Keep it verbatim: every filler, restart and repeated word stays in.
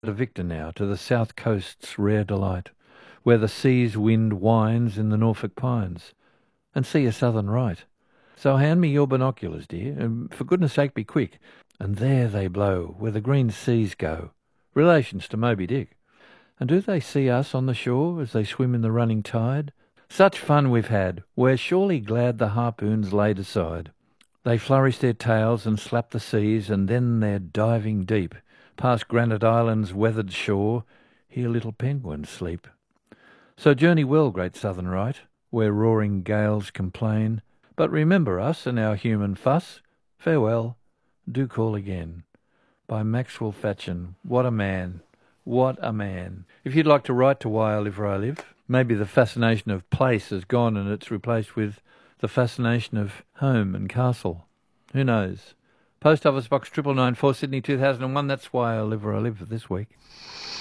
A victor now to the south coast's rare delight, where the sea's wind whines in the Norfolk pines, and see a southern right. So hand me your binoculars, dear, and for goodness sake be quick. And there they blow, where the green seas go, relations to Moby Dick. And do they see us on the shore as they swim in the running tide? Such fun we've had, we're surely glad the harpoon's laid aside. They flourish their tails and slap the seas, and then they're diving deep, past Granite Island's weathered shore, here little penguins sleep. So journey well, great southern right, where roaring gales complain, but remember us and our human fuss. Farewell, do call again. By Maxwell Fatchen. What a man, what a man. If you'd like to write to Why I Live Where I Live, maybe the fascination of place has gone and it's replaced with the fascination of home and castle. Who knows? Post Office Box triple nine four, Sydney two thousand one. That's Why I Live Where I Live for this week.